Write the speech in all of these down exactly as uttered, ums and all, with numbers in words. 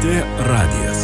T radijas.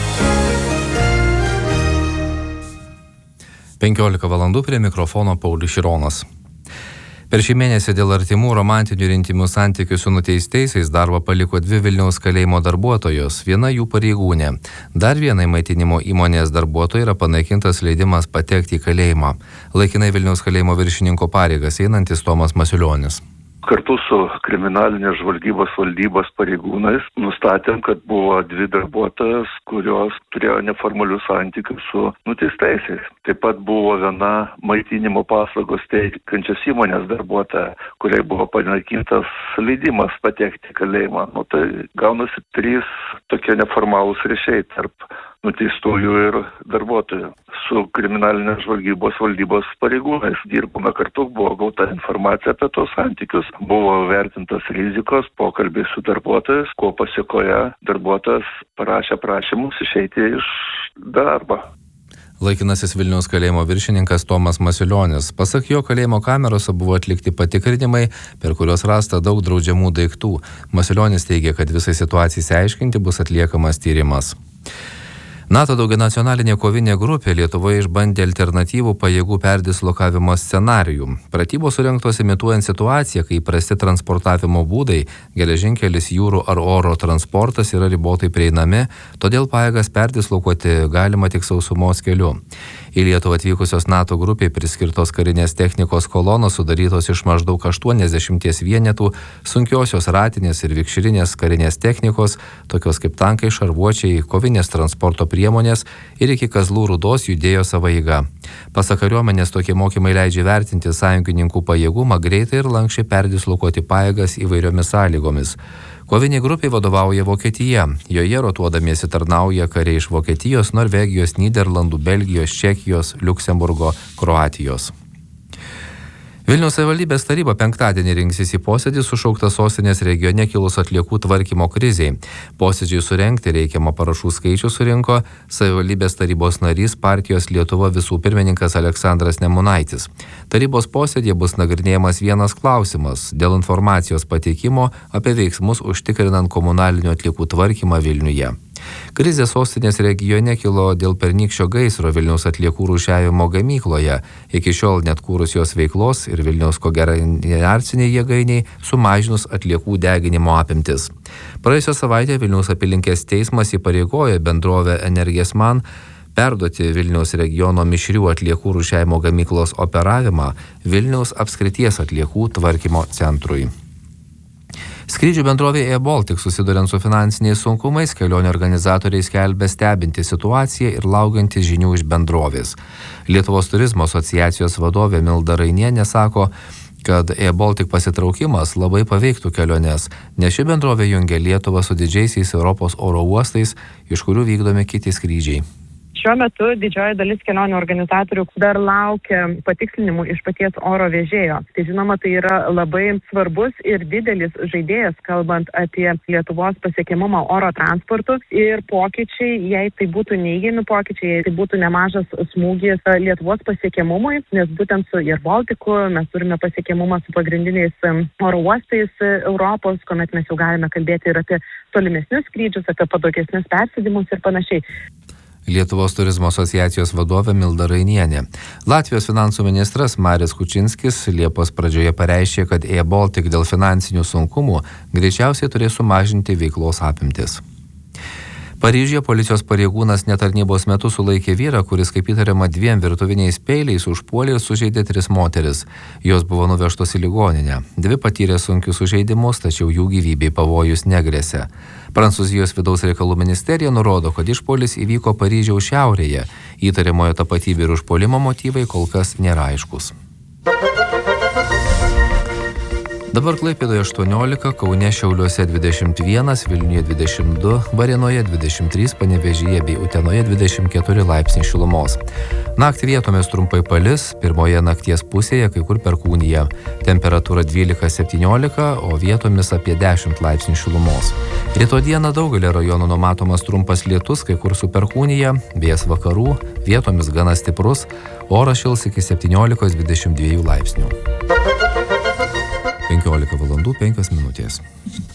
penkiolika valandų prie mikrofono Paulius Šironas. Per šį mėnesį dėl artimų romantinių ir intymių santykių su nuteistaisiais darbą paliko dvi Vilniaus kalėjimo darbuotojos, viena jų pareigūnė. Dar vienai maitinimo įmonės darbuotojai yra panaikintas leidimas patekti į kalėjimą. Laikinai Vilniaus kalėjimo viršininko pareigas einantis Tomas Masiulionis. Kartu su kriminalinės žvalgybos valdybos pareigūnais nustatėm, kad buvo dvi darbuotojas, kurios turėjo neformalius santykius su nuteistaisiais. Taip pat buvo viena maitinimo paslaugos teikiančios įmonės darbuotoja, kuriai buvo panaikintas leidimas patekti į kalėjimą. Nu, tai gaunasi trys tokie neformalūs ryšiai tarp nuteistųjų ir darbuotojų. Su kriminalinės žvalgybos valdybos pareigūnais dirbome kartu, buvo gauta informacija apie tos santykius, buvo vertintas rizikos, pokalbiai su darbuotojais, ko pasiekoje darbuotojas parašė prašymus išeiti iš darbo. Laikinasis Vilniaus kalėjimo viršininkas Tomas Masiulionis. Pasak jo, kalėjimo kamerose buvo atlikti patikrinimai, per kuriuos rasta daug draudžiamų daiktų. Masiulionis teigia, kad visai situacijai išsiaiškinti bus atliekamas tyrimas. NATO daugianacionalinė kovinė grupė Lietuvoje išbandė alternatyvų pajėgų perdislokavimo scenarijų. Pratybos surengtos imituojant situaciją, kai įprasti transportavimo būdai, geležinkelis, jūrų ar oro transportas yra ribotai prieinami, todėl pajėgas perdislokuoti galima tik sausumos keliu. Į Lietuvą atvykusios NATO grupiai priskirtos karinės technikos kolonos sudarytos iš maždaug aštuoniasdešimties vienetų sunkiosios ratinės ir vikšrinės karinės technikos, tokios kaip tankai, šarvuočiai, kovinės transporto priemonės ir iki Kazlų Rūdos judėjo sava eiga. Pasak kariuomenės, tokie mokymai leidžia vertinti sąjungininkų pajėgumą greitai ir lankščiai perdislokuoti pajėgas įvairiomis sąlygomis. Koviniai grupiai vadovauja Vokietija. Joje rotuodamiesi tarnauja kariai iš Vokietijos, Norvegijos, Nyderlandų, Belgijos, Čekijos, Liuksemburgo, Kroatijos. Vilniaus savivaldybės taryba penktadienį rinksis į posėdį sušauktą sostinės regione kilus atliekų tvarkymo krizei. Posėdžiui surengti reikiamą parašų skaičių surinko savivaldybės tarybos narys partijos Lietuva visų pirmininkas Aleksandras Nemunaitis. Tarybos posėdėje bus nagrinėjamas vienas klausimas dėl informacijos pateikimo apie veiksmus užtikrinant komunalinių atliekų tvarkymą Vilniuje. Krizė sostinės regione kilo dėl pernykščio gaisro Vilniaus atliekų rūšiavimo gamykloje. Iki šiol neatkūrus jos veiklos ir Vilniaus kogeneracinei jėgainiai sumažinus atliekų deginimo apimtis. Praėjusią savaitę Vilniaus apylinkės teismas įpareigojo bendrovę Energesman perduoti Vilniaus regiono mišrių atliekų rūšiavimo gamyklos operavimą Vilniaus apskrities atliekų tvarkymo centrui. Skrydžių bendrovė Air Baltic susiduriant su finansiniais sunkumais, kelionių organizatoriai skelbia stebinti situaciją ir laukiantys žinių iš bendrovės. Lietuvos turizmo asociacijos vadovė Milda Rainienė sako, kad Air Baltic pasitraukimas labai paveiktų keliones, nes ši bendrovė jungia Lietuvą su didžiaisiais Europos oro uostais, iš kurių vykdomi kiti skrydžiai. Šiuo metu didžioji dalis kelionių organizatorių dar laukia patikslinimų iš paties oro vežėjo. Tai žinoma, tai yra labai svarbus ir didelis žaidėjas, kalbant apie Lietuvos pasiekiamumą oro transportu ir pokyčiai, jei tai būtų neigiami pokyčiai, jei tai būtų nemažas smūgis Lietuvos pasiekiamumui, nes būtent su Air Balticu mes turime pasiekiamumą su pagrindiniais oro uostais Europos, kuomet mes jau galime kalbėti ir apie tolimesnius skrydžius, apie patogesnius persėdimus ir panašiai. Lietuvos turizmo asociacijos vadovė Milda Rainienė. Latvijos finansų ministras Maris Kučinskis Liepos pradžioje pareiškė, kad Air Baltic dėl finansinių sunkumų greičiausiai turės sumažinti veiklos apimtis. Paryžiuje policijos pareigūnas netarnybos metu sulaikė vyrą, kuris kaip įtariama dviem virtuviniais peiliais užpuolė ir sužeidė tris moteris. Jos buvo nuvežtos į ligoninę. Dvi patyrė sunkius sužeidimus, tačiau jų gyvybei pavojus negresia. Prancūzijos vidaus reikalų ministerija nurodo, kad išpuolis įvyko Paryžiaus šiaurėje. Įtariamojo tapatybė ir užpuolimo motyvai kol kas nėra aiškus. Dabar Klaipėdoje aštuoniolika, Kaune, Šiauliuose dvidešimt vienas, Vilniuje dvidešimt du, Varėnoje dvidešimt trys, Panevėžyje bei Utenoje dvidešimt keturi laipsniai šilumos. Naktį vietomis trumpai palis, pirmoje nakties pusėje kai kur perkūnija. Temperatūra dvylika septyniolika, o vietomis apie dešimt laipsnių šilumos. Rytoj dieną daugelį rajonų numatomas trumpas lietus, kai kur su perkūnija, vėjas vakarų, vietomis gana stiprus, oras šils iki septyniolikos dvidešimt dviejų laipsnių. penkiolika valandų penkios minutės.